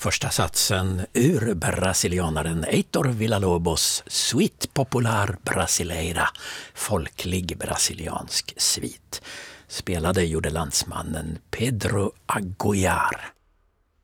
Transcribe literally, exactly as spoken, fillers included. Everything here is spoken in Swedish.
Första satsen ur brasilianaren Heitor Villa-Lobos Suite Popular Brasileira, folklig brasiliansk svit. Spelade gjorde landsmannen Pedro Aguiar.